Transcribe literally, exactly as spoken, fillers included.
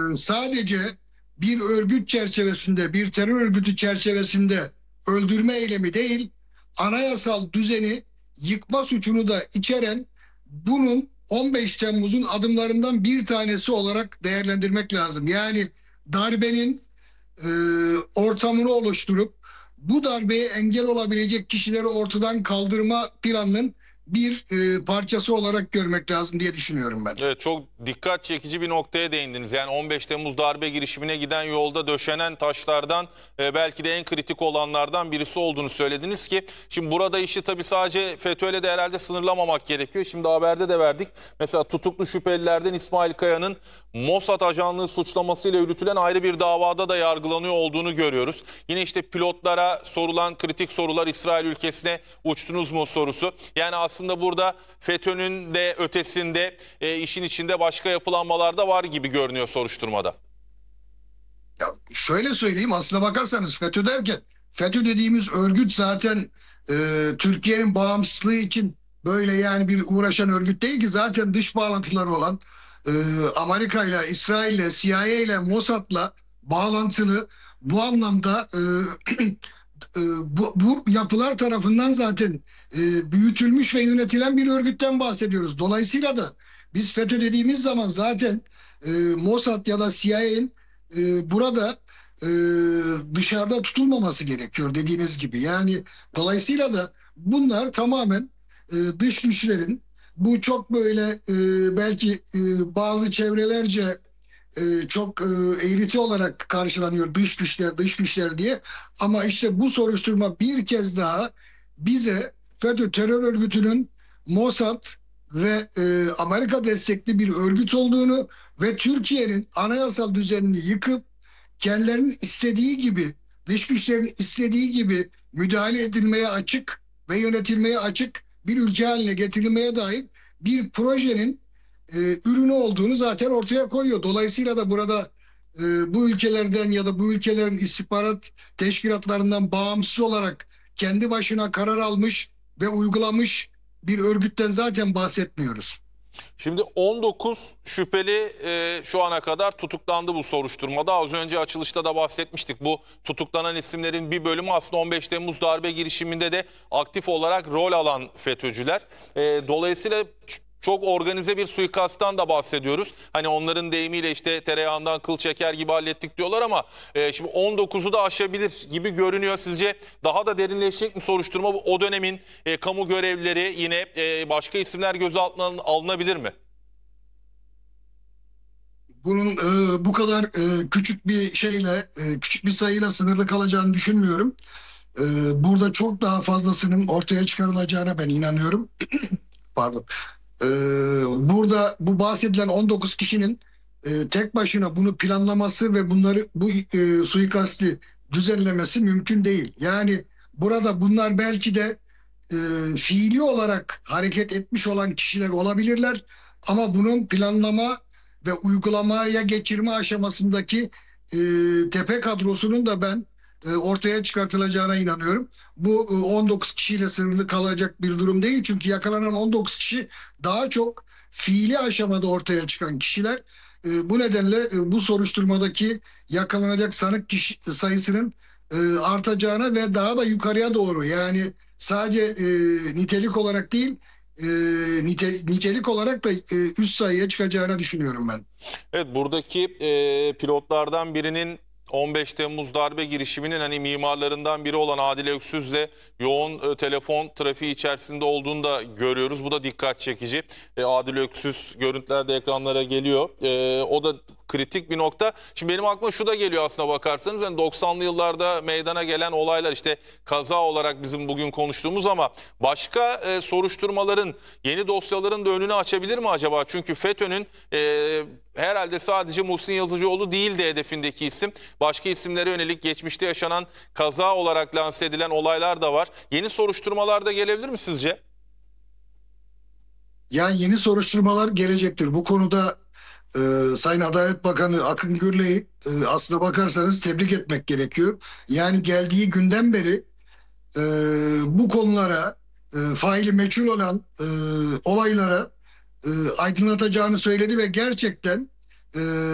sadece bir örgüt çerçevesinde, bir terör örgütü çerçevesinde öldürme eylemi değil, anayasal düzeni yıkma suçunu da içeren, bunun on beş Temmuz'un adımlarından bir tanesi olarak değerlendirmek lazım. Yani darbenin e, ortamını oluşturup bu darbeye engel olabilecek kişileri ortadan kaldırma planının bir e, parçası olarak görmek lazım diye düşünüyorum ben. Evet, çok dikkat çekici bir noktaya değindiniz. Yani on beş Temmuz darbe girişimine giden yolda döşenen taşlardan e, belki de en kritik olanlardan birisi olduğunu söylediniz ki. Şimdi burada işi tabii sadece FETÖ'yle de herhalde sınırlamamak gerekiyor. Şimdi haberde de verdik. Mesela tutuklu şüphelilerden İsmail Kaya'nın Mossad ajanlığı suçlamasıyla yürütülen ayrı bir davada da yargılanıyor olduğunu görüyoruz. Yine işte pilotlara sorulan kritik sorular, İsrail ülkesine uçtunuz mu sorusu. Yani aslında burada FETÖ'nün de ötesinde e, işin içinde başka yapılanmalar da var gibi görünüyor soruşturmada. Ya şöyle söyleyeyim, aslına bakarsanız FETÖ derken, FETÖ dediğimiz örgüt zaten e, Türkiye'nin bağımsızlığı için böyle yani bir uğraşan örgüt değil ki. Zaten dış bağlantıları olan, e, Amerika ile, İsrail ile, C I A ile, Mossad'la bağlantılı, bu anlamda e, e, bu, bu yapılar tarafından zaten e, büyütülmüş ve yönetilen bir örgütten bahsediyoruz. Dolayısıyla da biz FETÖ dediğimiz zaman zaten e, Mossad ya da C I A'nin e, burada e, dışarıda tutulmaması gerekiyor dediğiniz gibi. Yani dolayısıyla da bunlar tamamen e, dış güçlerin, bu çok böyle e, belki e, bazı çevrelerce e, çok e, eğriti olarak karşılanıyor, dış güçler dış güçler diye, ama işte bu soruşturma bir kez daha bize FETÖ terör örgütünün Mossad ve e, Amerika destekli bir örgüt olduğunu ve Türkiye'nin anayasal düzenini yıkıp kendilerinin istediği gibi, dış güçlerin istediği gibi müdahale edilmeye açık ve yönetilmeye açık bir ülke haline getirilmeye dair bir projenin e, ürünü olduğunu zaten ortaya koyuyor. Dolayısıyla da burada e, bu ülkelerden ya da bu ülkelerin istihbarat teşkilatlarından bağımsız olarak kendi başına karar almış ve uygulamış bir örgütten zaten bahsetmiyoruz. Şimdi on dokuz şüpheli e, şu ana kadar tutuklandı bu soruşturmada. Az önce açılışta da bahsetmiştik. Bu tutuklanan isimlerin bir bölümü aslında on beş Temmuz darbe girişiminde de aktif olarak rol alan FETÖ'cüler. E, dolayısıyla çok organize bir suikasttan da bahsediyoruz. Hani onların deyimiyle işte tereyağından kıl çeker gibi hallettik diyorlar ama e, şimdi on dokuzu da aşabilir gibi görünüyor. Sizce daha da derinleşecek mi soruşturma? O dönemin e, kamu görevlileri, yine e, başka isimler gözaltına alınabilir mi? Bunun e, bu kadar e, küçük bir şeyle, e, küçük bir sayıyla sınırlı kalacağını düşünmüyorum. E, burada çok daha fazlasının ortaya çıkarılacağına ben inanıyorum. Pardon. Ee, burada bu bahsedilen on dokuz kişinin e, tek başına bunu planlaması ve bunları, bu e, suikasti düzenlemesi mümkün değil. Yani burada bunlar belki de e, fiili olarak hareket etmiş olan kişiler olabilirler, ama bunun planlama ve uygulamaya geçirme aşamasındaki e, tepe kadrosunun da ben e, ortaya çıkartılacağına inanıyorum. Bu e, on dokuz kişiyle sınırlı kalacak bir durum değil. Çünkü yakalanan on dokuz kişi daha çok fiili aşamada ortaya çıkan kişiler. E, bu nedenle e, bu soruşturmadaki yakalanacak sanık kişi sayısının e, artacağına ve daha da yukarıya doğru, yani sadece e, nitelik olarak değil, e, nite, nitelik olarak da e, üst sayıya çıkacağına düşünüyorum ben. Evet, buradaki e, pilotlardan birinin on beş Temmuz darbe girişiminin hani mimarlarından biri olan Adil Öksüz'le yoğun e, telefon trafiği içerisinde olduğunu da görüyoruz. Bu da dikkat çekici. E, Adil Öksüz görüntüler de ekranlara geliyor. E, o da kritik bir nokta. Şimdi benim aklıma şu da geliyor aslına bakarsanız. Yani doksanlı yıllarda meydana gelen olaylar işte kaza olarak bizim bugün konuştuğumuz, ama başka e, soruşturmaların, yeni dosyaların da önünü açabilir mi acaba? Çünkü FETÖ'nün e, herhalde sadece Muhsin Yazıcıoğlu değildi hedefindeki isim. Başka isimlere yönelik geçmişte yaşanan kaza olarak lanse edilen olaylar da var. Yeni soruşturmalar da gelebilir mi sizce? Yani yeni soruşturmalar gelecektir. Bu konuda e, Sayın Adalet Bakanı Akın Gürley'i e, aslına bakarsanız tebrik etmek gerekiyor. Yani geldiği günden beri e, bu konulara, e, faili meçhul olan e, olaylara e, aydınlatacağını söyledi ve gerçekten e,